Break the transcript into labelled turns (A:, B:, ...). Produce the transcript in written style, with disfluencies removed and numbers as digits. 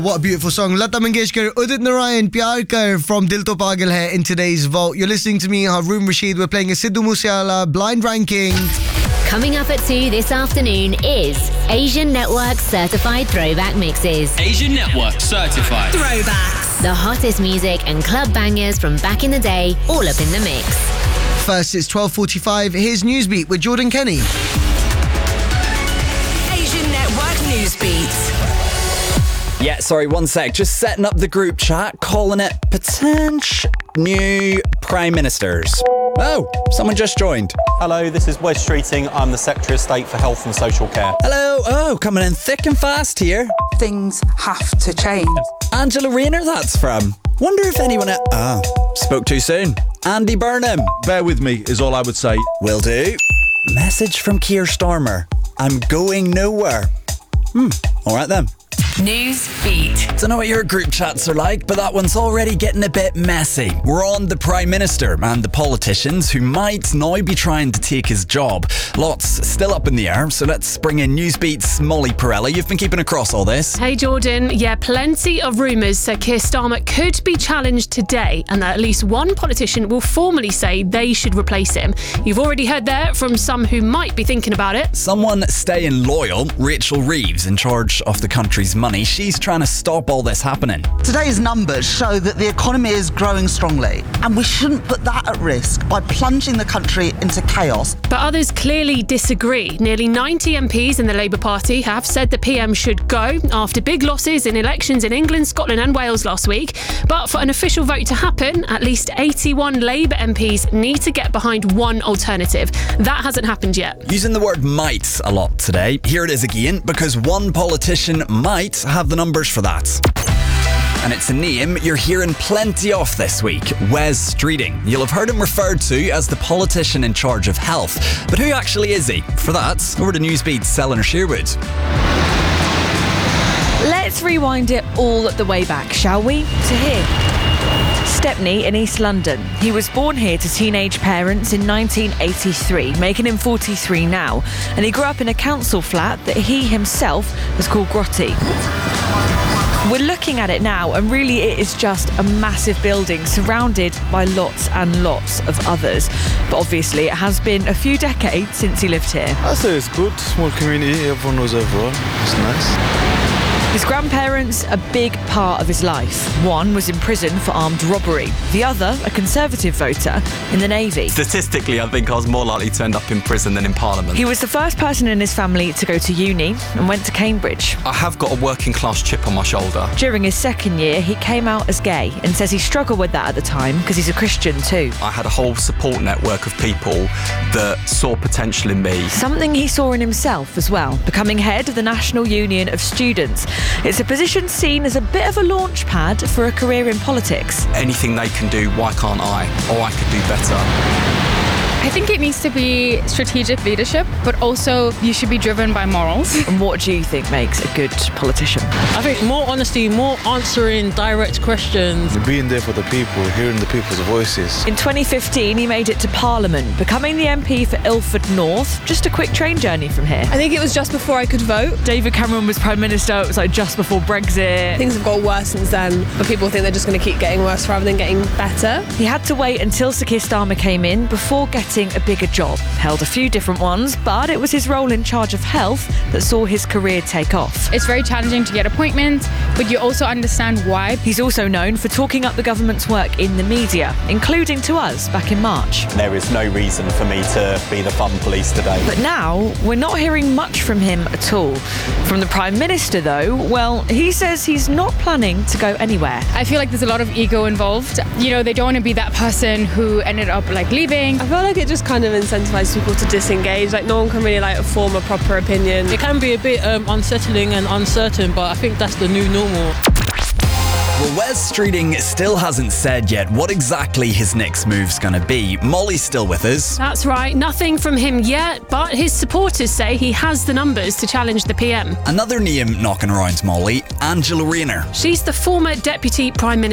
A: What a beautiful song. Lata Mangeshkar, Udit Narayan, Pyar Kar from Dil To Pagal Hai in today's Vault. You're listening to me, Haroon Rashid. We're playing a Sidhu Moosewaala blind ranking.
B: Coming up at 2 this afternoon is Asian Network Certified Throwback Mixes.
C: Asian Network Certified
B: Throwbacks. The hottest music and club bangers from back in the day, all up in the mix.
A: First, it's 12:45. Here's Newsbeat with Jordan Kenny.
D: Asian Network Newsbeat.
E: Yeah, sorry, one sec. Just setting up the group chat, calling it potential new Prime Ministers. Oh, someone just joined.
F: Hello, this is Wes Streeting. I'm the Secretary of State for Health and Social Care.
E: Hello. Oh, coming in thick and fast here.
G: Things have to change.
E: Angela Rayner, that's from. Wonder if anyone... spoke too soon. Andy Burnham.
H: Bear with me is all I would say.
E: Will do. Message from Keir Starmer. I'm going nowhere. All right then.
D: News Beat.
E: Don't know what your group chats are like, but that one's already getting a bit messy. We're on the Prime Minister and the politicians who might now be trying to take his job. Lots still up in the air, so let's bring in Newsbeat's Molly Pirelli. You've been keeping across all this.
I: Hey Jordan, yeah, plenty of rumours say Keir Starmer could be challenged today and that at least one politician will formally say they should replace him. You've already heard there from some who might be thinking about it.
E: Someone staying loyal, Rachel Reeves, in charge of the country's money. She's trying to stop all this happening.
G: Today's numbers show that the economy is growing strongly, and we shouldn't put that at risk by plunging the country into chaos.
I: But others clearly disagree. Nearly 90 MPs in the Labour Party have said the PM should go after big losses in elections in England, Scotland and Wales last week. But for an official vote to happen, at least 81 Labour MPs need to get behind one alternative. That hasn't happened yet.
E: Using the word might a lot today. Here it is again, because one politician might have the numbers for that. And it's a name you're hearing plenty of this week, Wes Streeting. You'll have heard him referred to as the politician in charge of health. But who actually is he? For that, over to Newsbeat's Eleanor Sherwood.
J: Let's rewind it all the way back, shall we? To here. Stepney in East London. He was born here to teenage parents in 1983, making him 43 now. And he grew up in a council flat that he himself has called Grotty. We're looking at it now, and really it is just a massive building surrounded by lots and lots of others. But obviously it has been a few decades since he lived here.
K: I say it's good, small community, everyone knows everyone. It's nice.
J: His grandparents, a big part of his life. One was in prison for armed robbery. The other, a Conservative voter in the Navy.
F: Statistically, I think I was more likely to end up in prison than in Parliament.
J: He was the first person in his family to go to uni and went to Cambridge.
F: I have got a working class chip on my shoulder.
J: During his second year, he came out as gay and says he struggled with that at the time because he's a Christian too.
F: I had a whole support network of people that saw potential in me.
J: Something he saw in himself as well, becoming head of the National Union of Students. It's a position seen as a bit of a launch pad for a career in politics.
F: Anything they can do, why can't I? Or I could do better.
L: I think it needs to be strategic leadership, but also you should be driven by morals.
J: And what do you think makes a good politician?
M: I think more honesty, more answering direct questions.
K: Being there for the people, hearing the people's voices.
J: In 2015, he made it to Parliament, becoming the MP for Ilford North. Just a quick train journey from here.
N: I think it was just before I could vote.
J: David Cameron was Prime Minister. It was like just before Brexit.
N: Things have got worse since then, but people think they're just going to keep getting worse rather than getting better.
J: He had to wait until Sir Keir Starmer came in before getting a bigger job. Held a few different ones, but it was his role in charge of health that saw his career take off.
L: It's very challenging to get appointments, but you also understand why.
J: He's also known for talking up the government's work in the media, including to us back in March.
F: There is no reason for me to be the fun police today.
J: But now, we're not hearing much from him at all. From the Prime Minister, though, well, he says he's not planning to go anywhere.
L: I feel like there's a lot of ego involved. You know, they don't want to be that person who ended up leaving.
N: I feel like it just kind of incentivizes people to disengage. Like no one can really form a proper opinion.
M: It can be a bit unsettling and uncertain, but I think that's the new normal.
E: Well, Wes Streeting still hasn't said yet what exactly his next move's going to be. Molly's still with us.
I: That's right, nothing from him yet, but his supporters say he has the numbers to challenge the PM.
E: Another name knocking around Molly, Angela Rayner.
I: She's the former Deputy Prime Minister.